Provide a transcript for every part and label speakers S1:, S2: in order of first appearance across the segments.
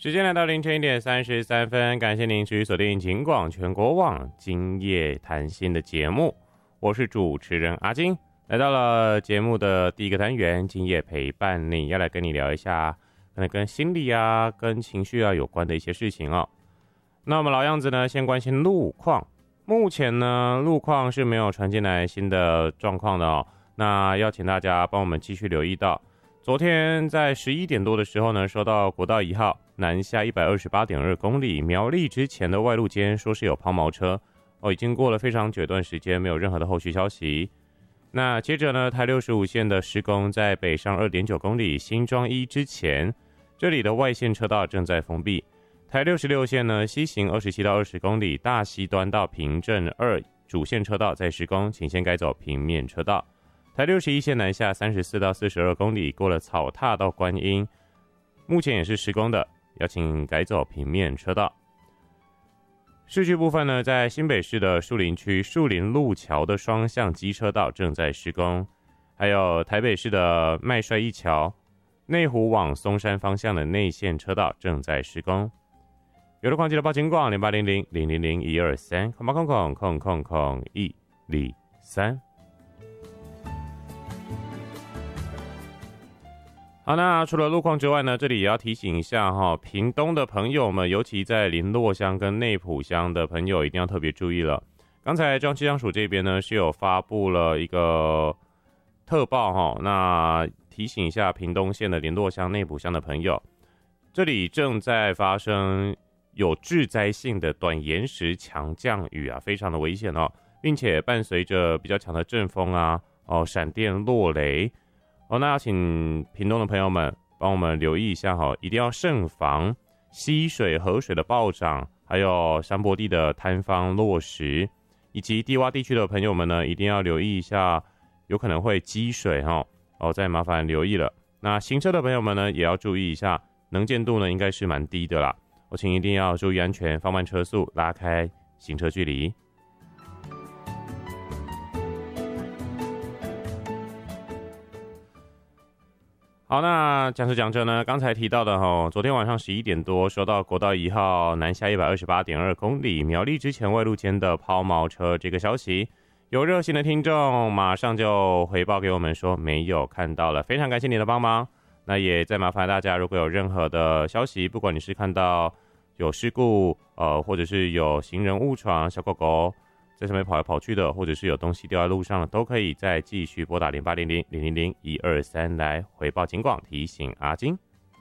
S1: 时间来到凌晨1:33，感谢您持续锁定警广全国网今夜谈心的节目，我是主持人阿金，来到了节目的第一个单元，今夜陪伴你，要来跟你聊一下可能跟心理啊、跟情绪啊有关的一些事情哦。那我们老样子呢，先关心路况。目前呢，路况是没有传进来新的状况的哦。那要请大家帮我们继续留意到，昨天在11点多的时候呢，收到国道1号南下128.2公里苗栗之前的外路间说是有抛锚车哦，已经过了非常久一段时间，没有任何的后续消息。那接着呢，台65线的施工在北上2.9公里新庄1之前，这里的外线车道正在封闭。台66线呢，西行27到20公里大溪端到平镇2主线车道在施工，请先改走平面车道。台61线南下34到42公里，过了草踏到观音，目前也是施工的，要请改走平面车道。市区部分呢，在新北市的树林区树林路桥的双向机车道正在施工，还有台北市的麦帅一桥内湖往松山方向的内线车道正在施工。有的矿机的报警广08000001230800000123。好，那除了路况之外呢，这里也要提醒一下哈，屏东的朋友们，尤其在林洛乡跟内埔乡的朋友，一定要特别注意了。刚才中央气象署这边呢是有发布了一个特报哈，那提醒一下屏东县的林洛乡、内埔乡的朋友，这里正在发生有致灾性的短延时强降雨啊，非常的危险哦，并且伴随着比较强的阵风啊，闪电落雷。那要请屏东的朋友们帮我们留意一下哈，一定要慎防溪水、河水的暴涨，还有山坡地的坍方落石，以及低洼地区的朋友们呢，一定要留意一下，有可能会积水哈。再麻烦留意了。那行车的朋友们呢，也要注意一下，能见度呢应该是蛮低的啦。请一定要注意安全，放慢车速，拉开行车距离。好，那讲着呢，刚才提到的昨天晚上11点多收到国道1号南下128.2公里苗栗之前外路间的抛锚车这个消息，有热心的听众马上就回报给我们说没有看到了，非常感谢你的帮忙。那也再麻烦大家，如果有任何的消息，不管你是看到有事故，或者是有行人误闯、小狗狗在上面跑来跑去的，或者是有东西掉在路上的，都可以再继续拨打0800000123来回报警广，提醒阿金。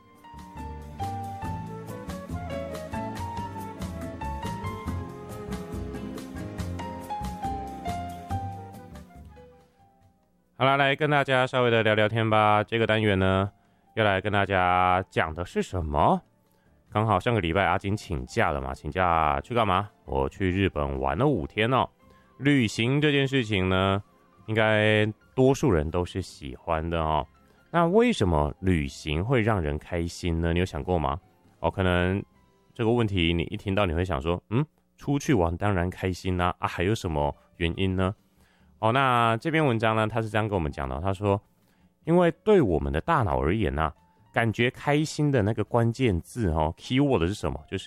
S1: 好啦，来跟大家稍微的聊聊天吧。这个单元呢，要来跟大家讲的是什么？刚好上个礼拜阿金请假了嘛，请假去干嘛？我去日本玩了5天哦。旅行这件事情呢，应该多数人都是喜欢的哦。那为什么旅行会让人开心呢？你有想过吗？可能这个问题你一听到你会想说，出去玩当然开心啦，还有什么原因呢？那这篇文章呢，他是这样跟我们讲的，他说，因为对我们的大脑而言啊，感觉开心的那个关键字keyword 是什么？就是